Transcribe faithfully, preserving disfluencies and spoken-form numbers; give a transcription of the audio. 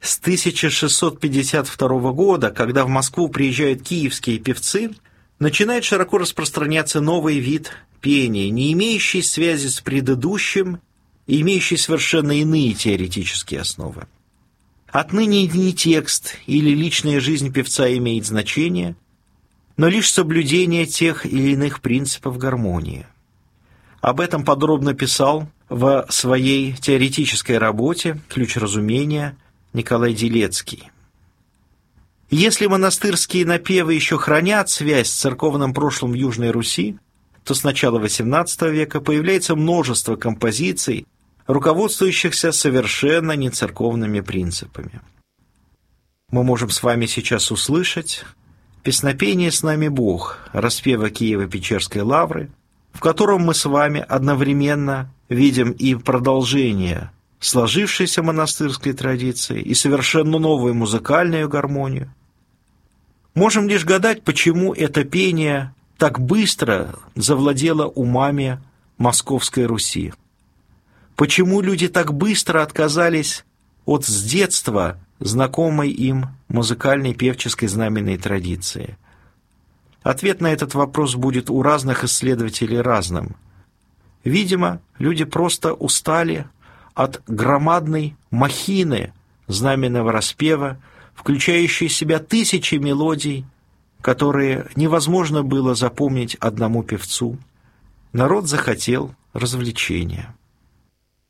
С тысяча шестьсот пятьдесят второго года, когда в Москву приезжают киевские певцы, начинает широко распространяться новый вид пения, не имеющий связи с предыдущим и имеющий совершенно иные теоретические основы. Отныне не текст или личная жизнь певца имеет значение, но лишь соблюдение тех или иных принципов гармонии. Об этом подробно писал в своей теоретической работе «Ключ разумения» Николай Делецкий. Если монастырские напевы еще хранят связь с церковным прошлым в Южной Руси, то с начала восемнадцатого века появляется множество композиций, руководствующихся совершенно не церковными принципами. Мы можем с вами сейчас услышать «Песнопение с нами Бог» распева Киево-Печерской лавры, в котором мы с вами одновременно видим и продолжение сложившейся монастырской традиции и совершенно новую музыкальную гармонию. Можем лишь гадать, почему это пение так быстро завладело умами Московской Руси. Почему люди так быстро отказались от с детства знакомой им музыкальной певческой знаменной традиции? Ответ на этот вопрос будет у разных исследователей разным. Видимо, люди просто устали от громадной махины знаменного распева, включающей в себя тысячи мелодий, которые невозможно было запомнить одному певцу. Народ захотел развлечения.